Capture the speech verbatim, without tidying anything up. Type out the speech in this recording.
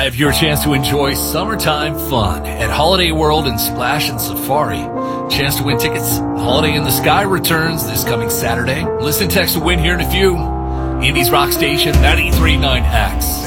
five, your chance to enjoy summertime fun at Holiday World and Splash and Safari. Chance to win tickets. Holiday in the Sky returns this coming Saturday. Listen, text to win here in a few. Indies Rock Station ninety-three point nine X.